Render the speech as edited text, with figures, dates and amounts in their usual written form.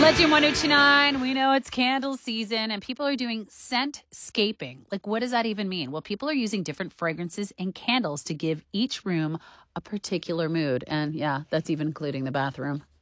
Legend 1029, we know it's candle season and people are doing scent-scaping. Like, what does that even mean? Well, people are using different fragrances and candles to give each room a particular mood. And yeah, that's even including the bathroom.